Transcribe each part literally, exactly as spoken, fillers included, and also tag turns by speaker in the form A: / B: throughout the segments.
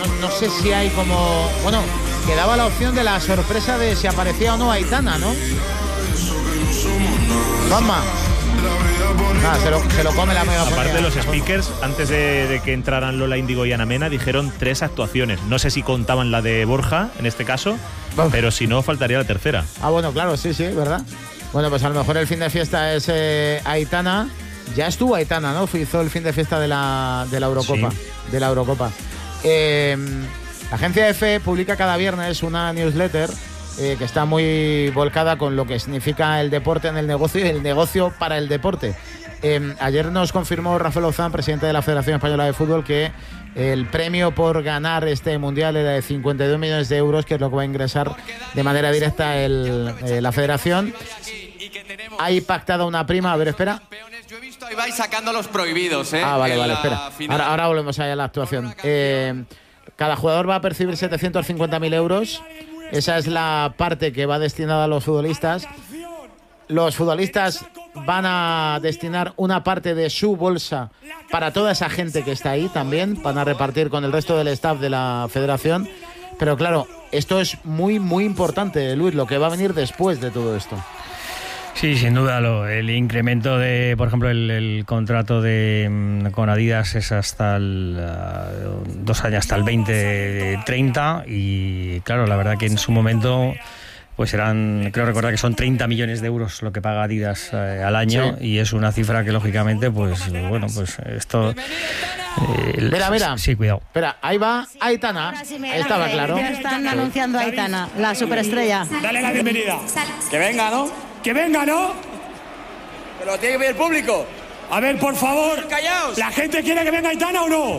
A: no sé si hay como... Bueno, quedaba la opción de la sorpresa de si aparecía o no Aitana, ¿no? Vamos. Ah, se, lo, se lo come la megafonía.
B: Aparte de los speakers, antes de, de que entraran Lola Índigo y Ana Mena, dijeron tres actuaciones. No sé si contaban la de Borja, en este caso, oh. pero si no, faltaría la tercera.
A: Ah, bueno, claro, sí, sí, ¿verdad? Bueno, pues a lo mejor el fin de fiesta es eh, Aitana. Ya estuvo Aitana, ¿no? Hizo el fin de fiesta de la, de la Eurocopa. Sí. De la Eurocopa. Eh, la agencia F publica cada viernes una newsletter eh, que está muy volcada con lo que significa el deporte en el negocio y el negocio para el deporte. Eh, ayer nos confirmó Rafael Ozán, presidente de la Federación Española de Fútbol, que el premio por ganar este mundial era de cincuenta y dos millones de euros, que es lo que va a ingresar de manera directa el, eh, la federación. Hay pactada una prima, a ver, espera.
C: Yo he visto ahí vais sacando los prohibidos, ¿eh?
A: Ah, vale, vale, espera. Ahora, ahora volvemos allá a la actuación. Eh, cada jugador va a percibir setecientos cincuenta mil euros. Esa es la parte que va destinada a los futbolistas. Los futbolistas van a destinar una parte de su bolsa para toda esa gente que está ahí también. Van a repartir con el resto del staff de la federación. Pero claro, esto es muy, muy importante, Luis, lo que va a venir después de todo esto.
D: Sí, sin duda, lo, el incremento de, por ejemplo, el, el contrato de con Adidas es hasta el uh, dos años, hasta el veinte treinta, y claro, la verdad que en su momento pues eran, creo recordar que son treinta millones de euros lo que paga Adidas eh, al año, sí. Y es una cifra que lógicamente, pues bueno, pues esto...
A: Eh, mira, mira.
D: Sí, cuidado.
A: Espera, ahí va Aitana. Sí, estaba claro.
E: Ya están sí. anunciando a Aitana, la superestrella.
F: Dale la bienvenida.
G: Que venga, ¿no?
F: Que venga, ¿no?
G: Pero lo tiene que ver el público.
F: A ver, por favor.
G: Callaos.
F: ¿La gente quiere que venga Aitana o no?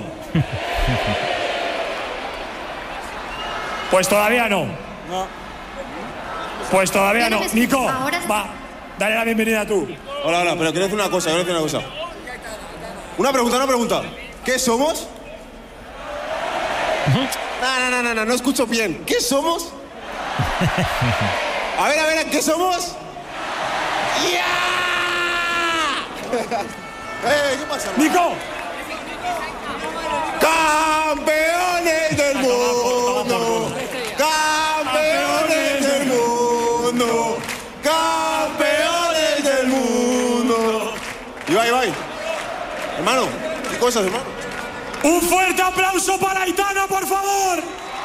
F: Pues todavía no.
G: No.
F: Pues todavía no. Nico, va, dale la bienvenida tú.
H: Hola, hola, pero quiero decir una cosa, quiero decir una cosa. Una pregunta, una pregunta. ¿Qué somos? No, no, no, no, no, no escucho bien. ¿Qué somos? A ver, a ver, ¿qué somos? ¡Ya! ¡Eh, qué pasa!
F: ¡Nico!
H: ¡Campeones del mundo! ¡Campeones del mundo! ¡Campeones del mundo! Ibai, Ibai. Hermano, ¿qué cosas, hermano?
F: ¡Un fuerte aplauso para Aitana, por favor!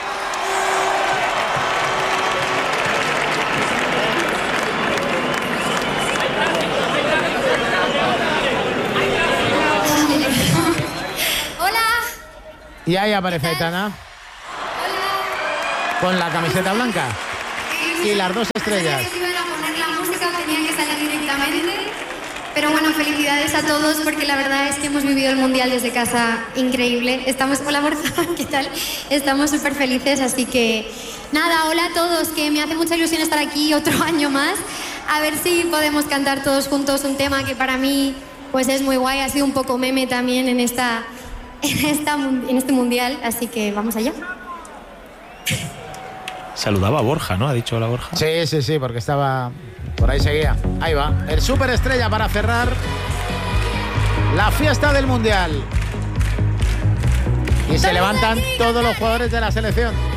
A: Y ahí aparece Aitana. Hola. Con la camiseta blanca. Sí, y las dos estrellas.
I: Que iban a poner la música, tenía que salir directamente. Pero bueno, felicidades a todos porque la verdad es que hemos vivido el Mundial desde casa increíble. Estamos con la Borja, ¿qué tal? Estamos súper felices, así que nada, hola a todos, que me hace mucha ilusión estar aquí otro año más. A ver si podemos cantar todos juntos un tema que para mí pues es muy guay, ha sido un poco meme también en esta... En, esta, en este mundial, así que vamos allá.
B: Saludaba a Borja, ¿no? Ha dicho la Borja.
A: Sí, sí, sí, porque estaba... Por ahí seguía. Ahí va. El superestrella para cerrar la fiesta del mundial. Y se levantan todos los jugadores de la selección.